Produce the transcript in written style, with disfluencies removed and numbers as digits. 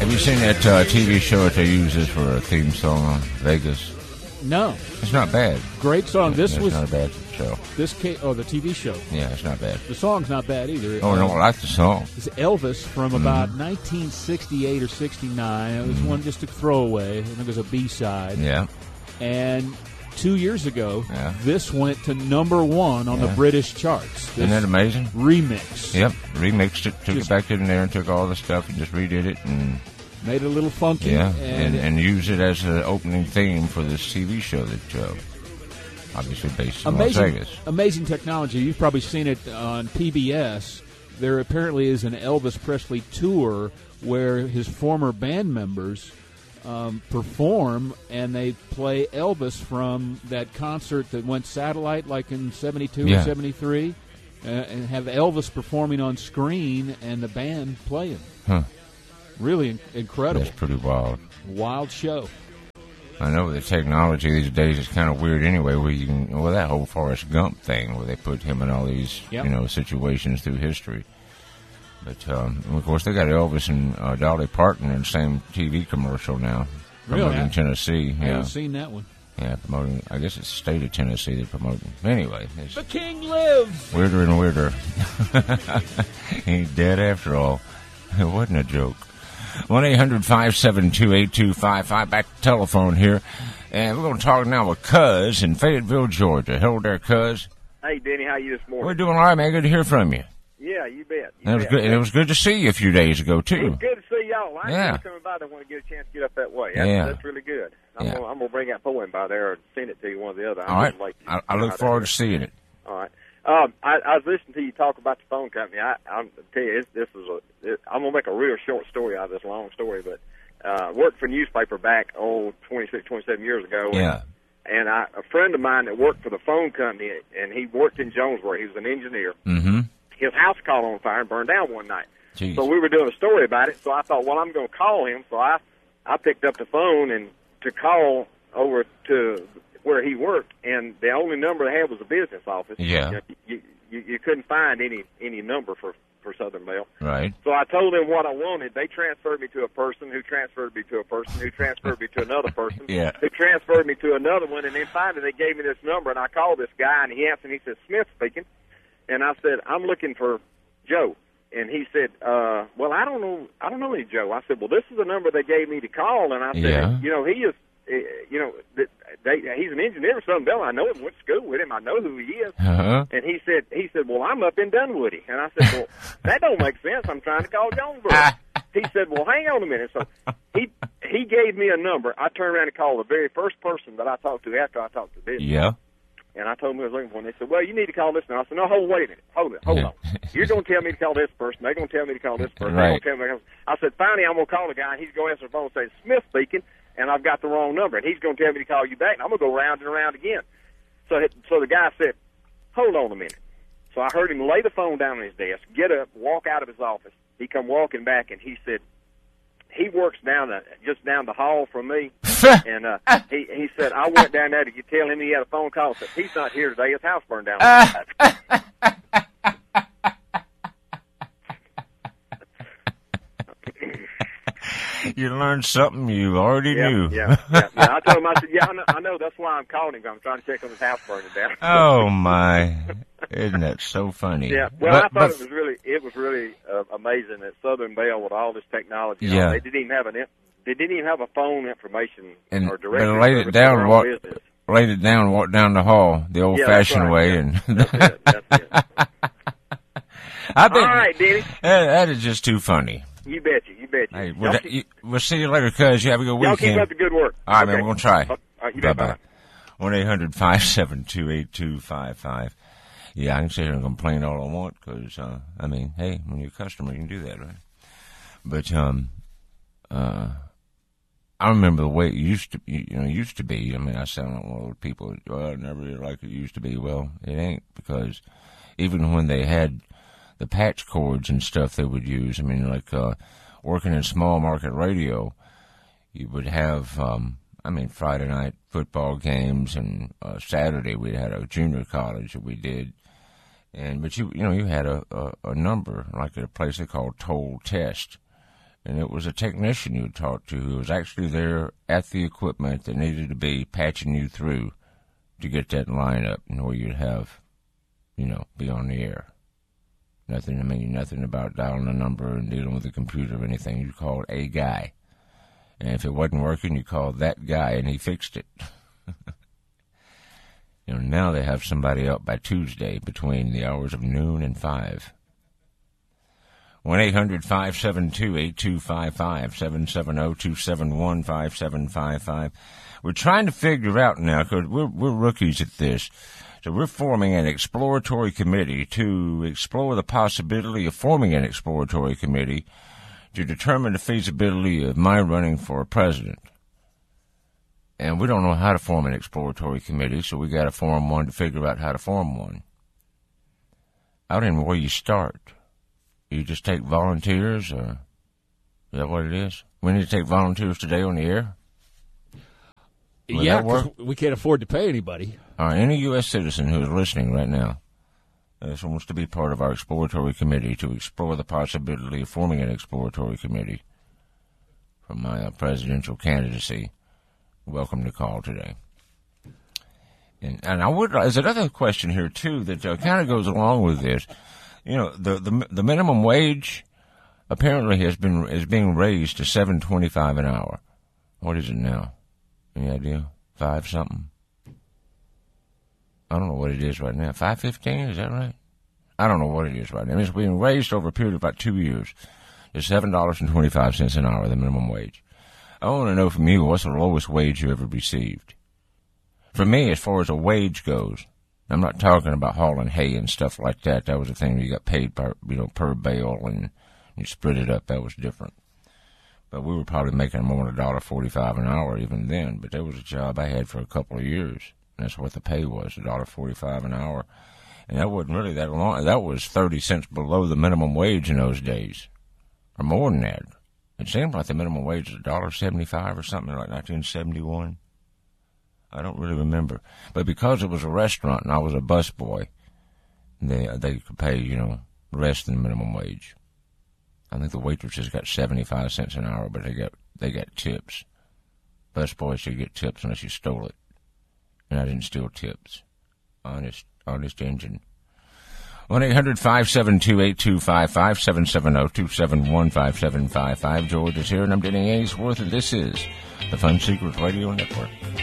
Have you seen that TV show that they use this for a theme song on Vegas? No. It's not bad. Great song. This was not a bad show. the TV show. Yeah, it's not bad. The song's not bad either. Oh, I don't like the song. It's Elvis from about 1968 or 69. It was one just a throwaway. I think it was a B-side. Yeah. And 2 years ago, this went to #1 on the British charts. Isn't that amazing? Remix. Yep, remixed it, took it back in there and took all the stuff and just redid it and made it a little funky. Yeah, and use it as an opening theme for this TV show that obviously based in Las Vegas. Amazing technology. You've probably seen it on PBS. There apparently is an Elvis Presley tour where his former band members perform, and they play Elvis from that concert that went satellite like in 72 or 73, and have Elvis performing on screen and the band playing. Huh. Really incredible. That's pretty wild. Wild show. I know the technology these days is kind of weird anyway, where you can, that whole Forrest Gump thing where they put him in all these, situations through history. But, of course, they got Elvis and Dolly Parton in the same TV commercial now, promoting Tennessee. I haven't seen that one. Yeah, promoting, I guess it's the state of Tennessee they're promoting. Anyway. The king lives! Weirder and weirder. He's dead after all. It wasn't a joke. 1-800-572-8255. Back to telephone here. And we're going to talk now with Cuz in Fayetteville, Georgia. Hello there, Cuz. Hey, Denny, how you this morning? We're doing all right, man. Good to hear from you. Yeah, you bet. That was good. And it was good to see you a few days ago, too. It was good to see y'all. I ain't coming by there when I get a chance to get up that way. That's really good. I'm going to bring that poem by there and send it to you, one or the other. All right. I look forward to seeing it. All right. I was listening to you talk about the phone company. I'll tell you, I'm going to make a real short story out of this long story, but worked for a newspaper back, 26, 27 years ago. Yeah. And a friend of mine that worked for the phone company, and he worked in Jonesboro. He was an engineer. Mm-hmm. His house caught on fire and burned down one night. Jeez. So we were doing a story about it, so I thought, well, I'm going to call him. So I picked up the phone and to call over to where he worked, and the only number they had was a business office. Yeah. You couldn't find any number for Southern Bell. Right. So I told them what I wanted. They transferred me to a person who transferred me to a person who transferred me to another person. Yeah. Who transferred me to another one, and then finally they gave me this number, and I called this guy, and he answered, and he said, Smith speaking. And I said, I'm looking for Joe. And he said, well, I don't know any Joe. I said, well, this is the number they gave me to call. And I said, he is, he's an engineer for Southern Bell. I know him, went to school with him. I know who he is. Uh-huh. And he said, well, I'm up in Dunwoody. And I said, well, that don't make sense. I'm trying to call Jonesboro. He said, well, hang on a minute. So he gave me a number. I turned around and called the very first person that I talked to after I talked to this. Yeah. And I told them who I was looking for, and they said, well, you need to call this now. I said, no, wait a minute. Hold on. You're going to tell me to call this person. They're going to tell me to call this person. Right. They're going to tell me I said, finally, I'm going to call the guy, and he's going to answer the phone and say, Smith speaking, and I've got the wrong number. And he's going to tell me to call you back, and I'm going to go round and around again. So the guy said, hold on a minute. So I heard him lay the phone down on his desk, get up, walk out of his office. He come walking back, and he said, he works just down the hall from me, and he said, I went down there to tell him he had a phone call. Said, he's not here today. His house burned down. You learned something you already knew. Yeah. I told him, I said, I know. That's why I'm calling him. I'm trying to check on his house burning down. Oh, my. Isn't that so funny? Yeah. Well, I thought it was really amazing that Southern Bell, with all this technology, they didn't even have a phone information or directory. But laid it down and walked down the hall the old-fashioned way. And That's it. I bet, all right, Denny. That is just too funny. You betcha. Hey, we'll see you later, cuz. You have a good weekend. Y'all keep up the good work. All right, man. We're going to try. All right, you bet. Bye. 1-800-572-8255. Yeah, I can sit here and complain all I want because, hey, when you're a customer, you can do that, right? But I remember the way it used to be. I mean, I sound like one of those people, well, never really like it used to be. Well, it ain't, because even when they had the patch cords and stuff they would use, I mean, like working in small market radio, you would have, Friday night football games, and Saturday we had a junior college that we did. But you had a number, like at a place they called Toll Test. and it was a technician you talked to who was actually there at the equipment that needed to be patching you through to get that line up and where you'd have, be on the air. Nothing about dialing a number and dealing with a computer or anything. You called a guy. And if it wasn't working, you called that guy and he fixed it. Now they have somebody up by Tuesday between the hours of noon and 5. 1-800-572-8255, 770-271-5755. We're trying to figure out now, because we're rookies at this, so we're forming an exploratory committee to explore the possibility of forming an exploratory committee to determine the feasibility of my running for president. And we don't know how to form an exploratory committee, so we got to form one to figure out how to form one. I don't know where you start. You just take volunteers, or is that what it is? We need to take volunteers today on the air? Yeah, because we can't afford to pay anybody. All right, any U.S. citizen who is listening right now wants to be part of our exploratory committee to explore the possibility of forming an exploratory committee for my presidential candidacy, welcome to call today. And there's another question here, too, that kind of goes along with this. The minimum wage apparently is being raised to $7.25 an hour. What is it now? Any idea? 5 something? I don't know what it is right now. 5.15, is that right? I don't know what it is right now. It's being raised over a period of about 2 years to $7.25 an hour, the minimum wage. I want to know from you, what's the lowest wage you ever received? For me, as far as a wage goes, I'm not talking about hauling hay and stuff like that. That was a thing you got paid per bale and you split it up. That was different. But we were probably making more than $1.45 an hour even then. But that was a job I had for a couple of years. And that's what the pay was, $1.45 an hour. And that wasn't really that long. That was 30 cents below the minimum wage in those days, or more than that. It seemed like the minimum wage was $1.75 or something like 1971. I don't really remember. But because it was a restaurant and I was a busboy, they could pay, less than the minimum wage. I think the waitresses got 75 cents an hour, but they got tips. Busboys should get tips unless you stole it. And I didn't steal tips. Honest engine. 1-800-572-8255, 770-271-5755. George is here, and I'm Denny Ainsworth, and this is the Fun Secrets Radio Network.